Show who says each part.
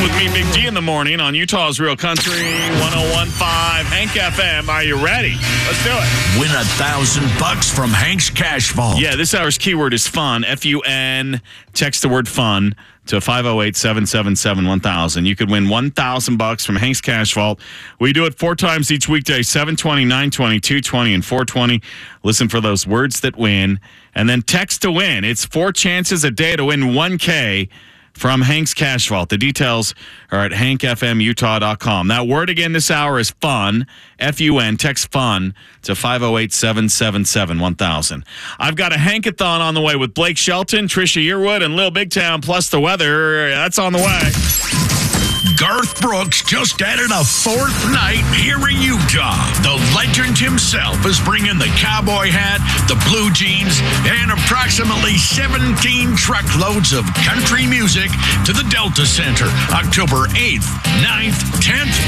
Speaker 1: with me, Big D, in the morning on Utah's Real Country 101.5 Hank FM. Are you ready? Let's do it.
Speaker 2: Win $1,000 from Hank's Cash Vault.
Speaker 1: Yeah, this hour's keyword is fun. F-U-N. Text the word fun to 508-777-1000. You could win $1,000 from Hank's Cash Vault. We do it 4 times each weekday, 720, 920, 220, and 420. Listen for those words that win, and then text to win. It's 4 chances a day to win $1K from Hank's Cash Vault. The details are at hankfmutah.com. That word again this hour is fun, F-U-N. Text fun to 508-777-1000. I've got a Hankathon on the way with Blake Shelton, Trisha Yearwood, and Lil Big Town, plus the weather. That's on the way.
Speaker 2: Garth Brooks just added a 4th night here in Utah. The legend himself is bringing the cowboy hat, the blue jeans, and approximately 17 truckloads of country music to the Delta Center, October 8th, 9th, 10th,